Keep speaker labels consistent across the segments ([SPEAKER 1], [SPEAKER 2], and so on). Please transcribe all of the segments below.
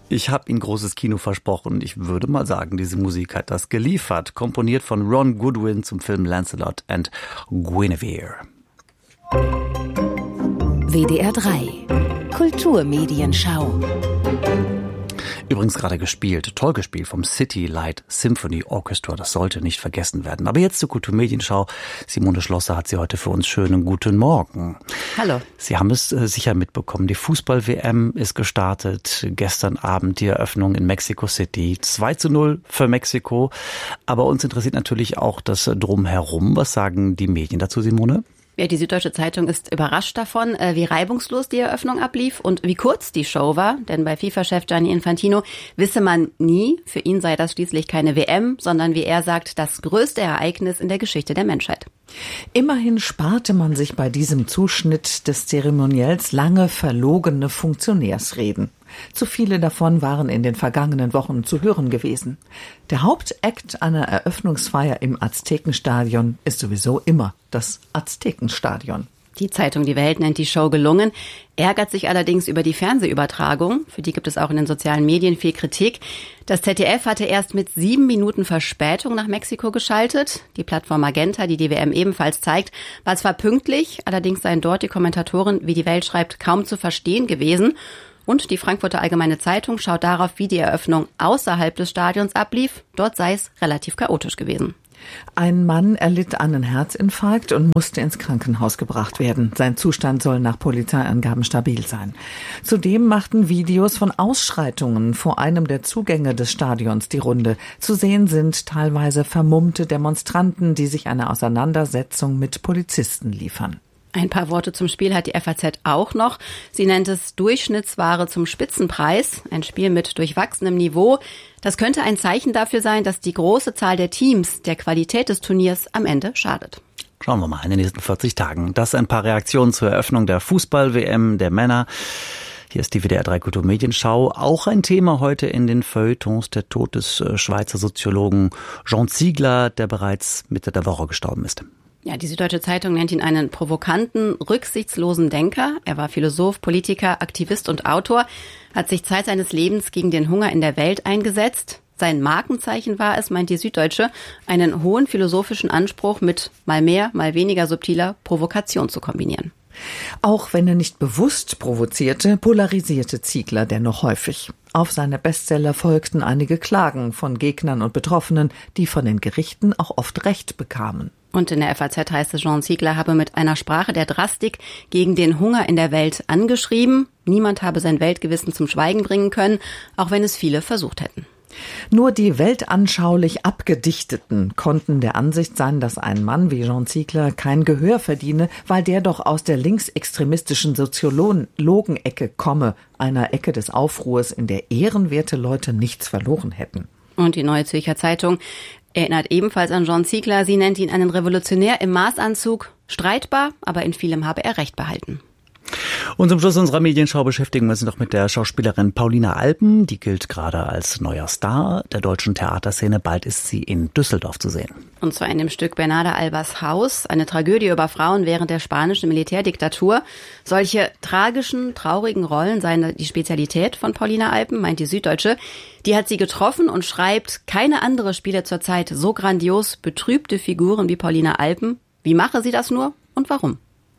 [SPEAKER 1] Ich habe Ihnen großes Kino versprochen. Ich würde mal sagen, diese Musik hat das geliefert. Komponiert von Ron Goodwin zum Film Lancelot and Guinevere.
[SPEAKER 2] WDR 3 Kulturmedienschau.
[SPEAKER 1] Übrigens gerade gespielt, toll gespielt vom City Light Symphony Orchestra. Das sollte nicht vergessen werden. Aber jetzt zur Kulturmedienschau. Simone Schlosser hat sie heute für uns. Schönen guten Morgen.
[SPEAKER 3] Hallo.
[SPEAKER 1] Sie haben es sicher mitbekommen. Die Fußball-WM ist gestartet. Gestern Abend die Eröffnung in Mexico City. 2:0 für Mexiko. Aber uns interessiert natürlich auch das Drumherum. Was sagen die Medien dazu, Simone?
[SPEAKER 3] Ja, die Süddeutsche Zeitung ist überrascht davon, wie reibungslos die Eröffnung ablief und wie kurz die Show war. Denn bei FIFA-Chef Gianni Infantino wisse man nie, für ihn sei das schließlich keine WM, sondern wie er sagt, das größte Ereignis in der Geschichte der Menschheit.
[SPEAKER 4] Immerhin sparte man sich bei diesem Zuschnitt des Zeremoniells lange verlogene Funktionärsreden. Zu viele davon waren in den vergangenen Wochen zu hören gewesen. Der Hauptakt einer Eröffnungsfeier im Aztekenstadion ist sowieso immer das Aztekenstadion.
[SPEAKER 3] Die Zeitung Die Welt nennt die Show gelungen, ärgert sich allerdings über die Fernsehübertragung. Für die gibt es auch in den sozialen Medien viel Kritik. Das ZDF hatte erst mit 7 Minuten Verspätung nach Mexiko geschaltet. Die Plattform Magenta, die die WM ebenfalls zeigt, war zwar pünktlich, allerdings seien dort die Kommentatoren, wie die Welt schreibt, kaum zu verstehen gewesen. Und die Frankfurter Allgemeine Zeitung schaut darauf, wie die Eröffnung außerhalb des Stadions ablief. Dort sei es relativ chaotisch gewesen.
[SPEAKER 4] Ein Mann erlitt einen Herzinfarkt und musste ins Krankenhaus gebracht werden. Sein Zustand soll nach Polizeiangaben stabil sein. Zudem machten Videos von Ausschreitungen vor einem der Zugänge des Stadions die Runde. Zu sehen sind teilweise vermummte Demonstranten, die sich eine Auseinandersetzung mit Polizisten liefern.
[SPEAKER 3] Ein paar Worte zum Spiel hat die FAZ auch noch. Sie nennt es Durchschnittsware zum Spitzenpreis. Ein Spiel mit durchwachsenem Niveau. Das könnte ein Zeichen dafür sein, dass die große Zahl der Teams der Qualität des Turniers am Ende schadet.
[SPEAKER 1] Schauen wir mal in den nächsten 40 Tagen. Das ein paar Reaktionen zur Eröffnung der Fußball-WM der Männer. Hier ist die WDR 3 Kulturmedienschau. Auch ein Thema heute in den Feuilletons, der Tod des Schweizer Soziologen Jean Ziegler, der bereits Mitte der Woche gestorben ist.
[SPEAKER 3] Ja, die Süddeutsche Zeitung nennt ihn einen provokanten, rücksichtslosen Denker. Er war Philosoph, Politiker, Aktivist und Autor, hat sich Zeit seines Lebens gegen den Hunger in der Welt eingesetzt. Sein Markenzeichen war es, meint die Süddeutsche, einen hohen philosophischen Anspruch mit mal mehr, mal weniger subtiler Provokation zu kombinieren.
[SPEAKER 4] Auch wenn er nicht bewusst provozierte, polarisierte Ziegler dennoch häufig. Auf seine Bestseller folgten einige Klagen von Gegnern und Betroffenen, die von den Gerichten auch oft Recht bekamen.
[SPEAKER 3] Und in der FAZ heißt es, Jean Ziegler habe mit einer Sprache der Drastik gegen den Hunger in der Welt angeschrieben. Niemand habe sein Weltgewissen zum Schweigen bringen können, auch wenn es viele versucht hätten.
[SPEAKER 4] Nur die weltanschaulich Abgedichteten konnten der Ansicht sein, dass ein Mann wie Jean Ziegler kein Gehör verdiene, weil der doch aus der linksextremistischen Soziologen-Ecke komme, einer Ecke des Aufruhrs, in der ehrenwerte Leute nichts verloren hätten.
[SPEAKER 3] Und die Neue Zürcher Zeitung erinnert ebenfalls an Jean Ziegler. Sie nennt ihn einen Revolutionär im Maßanzug. Streitbar, aber in vielem habe er Recht behalten.
[SPEAKER 1] Und zum Schluss unserer Medienschau beschäftigen wir uns noch mit der Schauspielerin Paulina Alpen. Die gilt gerade als neuer Star der deutschen Theaterszene. Bald ist sie in Düsseldorf zu sehen.
[SPEAKER 3] Und zwar in dem Stück Bernarda Albas Haus, eine Tragödie über Frauen während der spanischen Militärdiktatur. Solche tragischen, traurigen Rollen seien die Spezialität von Paulina Alpen, meint die Süddeutsche. Die hat sie getroffen und schreibt, keine andere spiele zurzeit so grandios betrübte Figuren wie Paulina Alpen. Wie mache sie das nur und warum?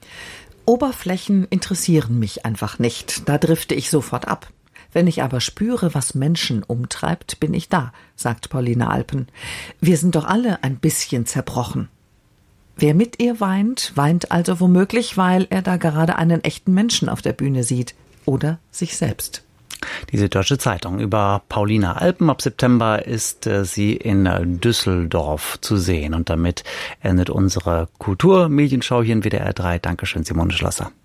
[SPEAKER 4] Oberflächen interessieren mich einfach nicht. Da drifte ich sofort ab. Wenn ich aber spüre, was Menschen umtreibt, bin ich da, sagt Paulina Alpen. Wir sind doch alle ein bisschen zerbrochen. Wer mit ihr weint, weint also womöglich, weil er da gerade einen echten Menschen auf der Bühne sieht. Oder sich selbst.
[SPEAKER 1] Die Süddeutsche Zeitung über Paulina Alpen. Ab September ist sie in Düsseldorf zu sehen. Und damit endet unsere Kulturmedienschau hier in WDR 3. Dankeschön, Simone Schlosser.